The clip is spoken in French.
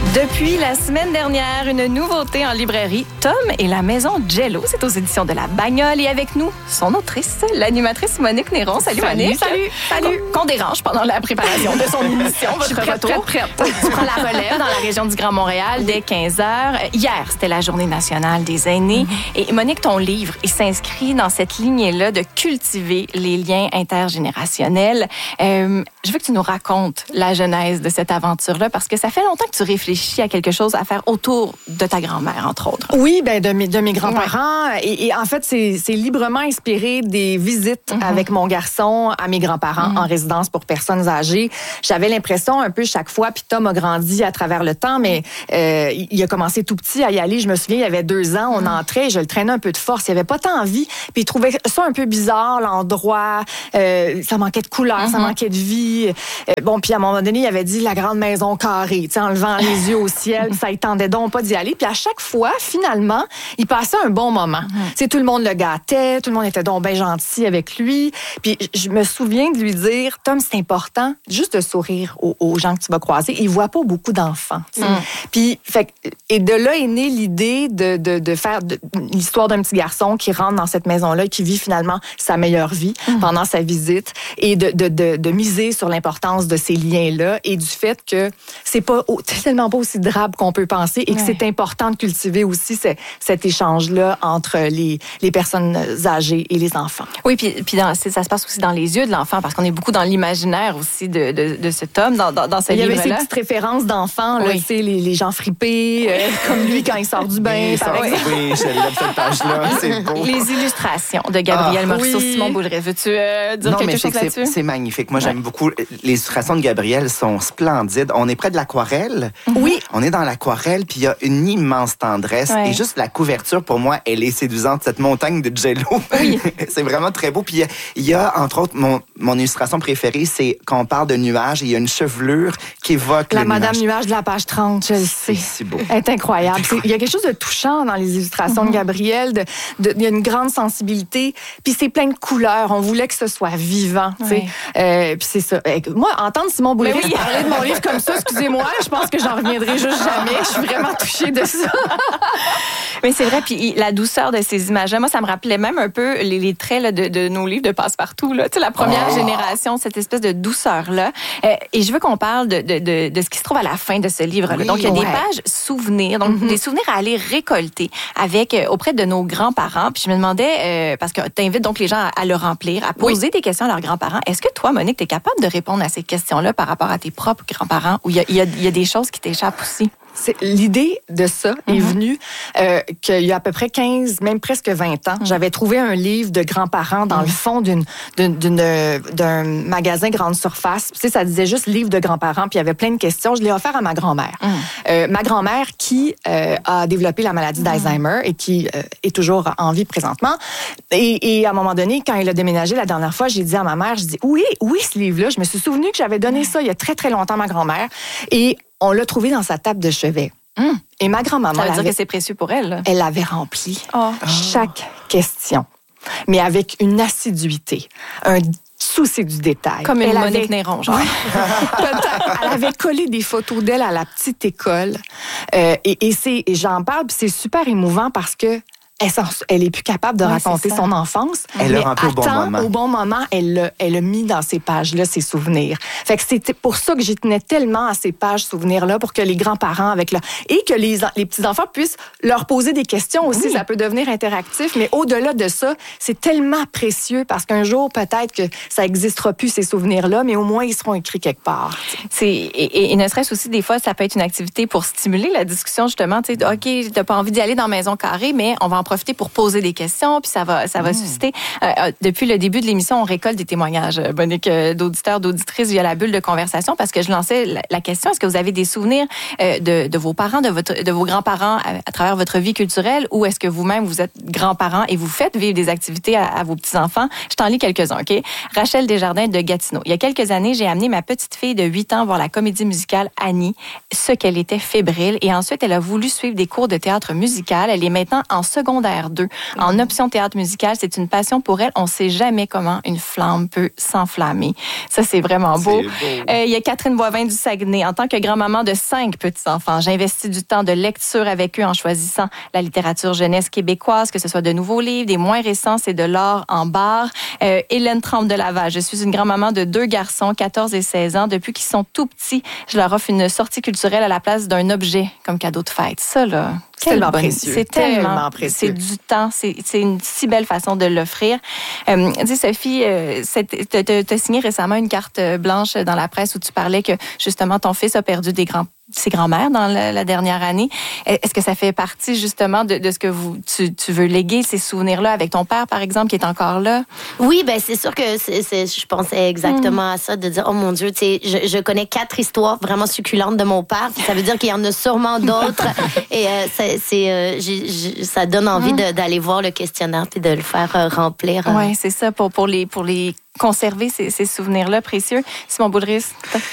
Depuis la semaine dernière, une nouveauté en librairie, Tom et la maison Jello. C'est aux éditions de La Bagnole. Et avec nous, son autrice, l'animatrice Monique Néron. Salut Monique. Salut. Qu'on dérange pendant la préparation de son émission, votre retour. Prête. Tu prends la relève dans la région du Grand Montréal dès 15h. Hier, c'était la Journée nationale des aînés. Et Monique, ton livre, il s'inscrit dans cette lignée-là de cultiver les liens intergénérationnels. Je veux que tu nous racontes la genèse de cette aventure-là parce que ça fait longtemps que tu réfléchis à quelque chose à faire autour de ta grand-mère, entre autres. Oui, de mes grands-parents. Ouais. Et en fait, c'est librement inspiré des visites avec mon garçon à mes grands-parents en résidence pour personnes âgées. J'avais l'impression un peu chaque fois, puis Tom a grandi à travers le temps, mais il a commencé tout petit à y aller. Je me souviens, il y avait 2 ans, on entrait, je le traînais un peu de force. Il n'y avait pas tant envie, puis il trouvait ça un peu bizarre, l'endroit. Ça manquait de couleur, ça manquait de vie. Puis à un moment donné, il avait dit la grande maison carrée, en levant les yeux au ciel, ça ne tendait donc pas d'y aller. Puis à chaque fois, finalement, il passait un bon moment. Tout le monde le gâtait, tout le monde était donc bien gentil avec lui. Puis je me souviens de lui dire, Tom, c'est important juste de sourire aux gens que tu vas croiser. Il ne voit pas beaucoup d'enfants. Puis, et de là est née l'idée de faire l'histoire d'un petit garçon qui rentre dans cette maison-là et qui vit finalement sa meilleure vie pendant sa visite et de miser sur l'importance de ces liens-là et du fait que c'est tellement pas aussi drabe qu'on peut penser et que c'est important de cultiver aussi cet échange-là entre les personnes âgées et les enfants. Oui, puis ça se passe aussi dans les yeux de l'enfant parce qu'on est beaucoup dans l'imaginaire aussi de cet homme dans ce livre-là. Il y avait ces petites références d'enfants, là, les gens fripés, comme lui quand il sort du bain, par exemple. Oui, je l'ai cette page-là, c'est beau. Les illustrations de Gabriel Morisseau, Simon Bouleret. Veux-tu dire quelque chose là-dessus? C'est magnifique. Moi, j'aime beaucoup. Les illustrations de Gabriel sont splendides. On est près de l'aquarelle. Oui. On est dans l'aquarelle, puis il y a une immense tendresse. Et juste la couverture, pour moi, elle est séduisante, cette montagne de Jello. Oui. C'est vraiment très beau. Puis il y a, entre autres, mon illustration préférée, c'est quand on parle de nuages, il y a une chevelure qui évoque la le Madame nuage. Nuage de la page 30, je le sais. C'est si beau. Elle est incroyable. Il y a quelque chose de touchant dans les illustrations de Gabriel. Il y a une grande sensibilité. Puis c'est plein de couleurs. On voulait que ce soit vivant. Puis c'est ça. Moi, entendre Simon Bouleret parler de mon livre comme ça, excusez-moi, je pense que j'en reviendrai juste jamais. Je suis vraiment touchée de ça. Mais c'est vrai, puis la douceur de ces images-là, moi, ça me rappelait même un peu les traits là, de nos livres de Passe-Partout. Là. Tu sais, la première génération, cette espèce de douceur-là. Et je veux qu'on parle de ce qui se trouve à la fin de ce livre-là. Oui, donc, il y a des pages souvenirs, donc des souvenirs à aller récolter auprès de nos grands-parents. Puis je me demandais, parce que tu invites donc les gens à le remplir, à poser des questions à leurs grands-parents. Est-ce que toi, Monique, tu es capable de répondre à ces questions-là par rapport à tes propres grands-parents ou il y a des choses qui t'échappent aussi? L'idée de ça est venue qu'il y a à peu près 15, même presque 20 ans. J'avais trouvé un livre de grands-parents dans le fond d'un magasin grande surface. Tu sais, ça disait juste livre de grands-parents, puis il y avait plein de questions. Je l'ai offert à ma grand-mère. Ma grand-mère qui a développé la maladie d'Alzheimer et qui est toujours en vie présentement. Et à un moment donné, quand elle a déménagé la dernière fois, j'ai dit à ma mère, je dis oui, ce livre-là, je me suis souvenu que j'avais donné ça il y a très, très longtemps à ma grand-mère. Et on l'a trouvé dans sa table de chevet. Et ma grand-maman... Ça veut dire que c'est précieux pour elle. Là. Elle l'avait rempli. Chaque question. Mais avec une assiduité. Un souci du détail. Comme une Monique Néron, genre. Elle avait collé des photos d'elle à la petite école. Et j'en parle, puis c'est super émouvant parce que elle est plus capable de raconter son enfance. Elle l'a rempli au bon moment, elle l'a mis dans ces pages-là, ses souvenirs. Fait que c'était pour ça que j'y tenais tellement à ces pages souvenirs-là, pour que les grands-parents et que les petits-enfants puissent leur poser des questions aussi. Oui. Ça peut devenir interactif, mais au-delà de ça, c'est tellement précieux parce qu'un jour, peut-être que ça n'existera plus, ces souvenirs-là, mais au moins, ils seront écrits quelque part. Et ne serait-ce aussi, des fois, ça peut être une activité pour stimuler la discussion, justement. Tu sais, OK, t'as pas envie d'y aller dans Maison Carrée, mais on va en profiter pour poser des questions, puis ça va susciter. Depuis le début de l'émission, on récolte des témoignages, Monique, d'auditeurs, d'auditrices via la bulle de conversation, parce que je lançais la question, est-ce que vous avez des souvenirs de vos parents, de vos grands-parents à travers votre vie culturelle, ou est-ce que vous-même, vous êtes grands-parents et vous faites vivre des activités à vos petits-enfants? Je t'en lis quelques-uns, OK? Rachel Desjardins de Gatineau. Il y a quelques années, j'ai amené ma petite fille de 8 ans voir la comédie musicale Annie, ce qu'elle était fébrile, et ensuite, elle a voulu suivre des cours de théâtre musical. Elle est maintenant en secondaire secondaire 2. En option théâtre musical, c'est une passion pour elle. On ne sait jamais comment une flamme peut s'enflammer. Ça, c'est vraiment beau. Il y a Catherine Boivin du Saguenay. En tant que grand-maman de 5 petits-enfants, j'investis du temps de lecture avec eux en choisissant la littérature jeunesse québécoise, que ce soit de nouveaux livres, des moins récents, c'est de l'or en barre. Hélène Trempe de Laval. Je suis une grand-maman de 2 garçons, 14 et 16 ans. Depuis qu'ils sont tout petits, je leur offre une sortie culturelle à la place d'un objet comme cadeau de fête. Ça, là, tellement précieux. C'est tellement précieux. C'est du temps. C'est une si belle façon de l'offrir. Dis, Sophie, tu as signé récemment une carte blanche dans la presse où tu parlais que, justement, ton fils a perdu ses grands-mères dans la dernière année. Est-ce que ça fait partie, justement, de ce que tu veux léguer, ces souvenirs-là, avec ton père, par exemple, qui est encore là? Oui, ben c'est sûr que je pensais exactement à ça, de dire, oh mon Dieu, tu sais, je connais 4 histoires vraiment succulentes de mon père. Ça veut dire qu'il y en a sûrement d'autres. Et ça donne envie d'aller voir le questionnaire puis de le faire remplir. Oui, c'est ça, pour les conserver ces souvenirs-là précieux. Simon Boulris.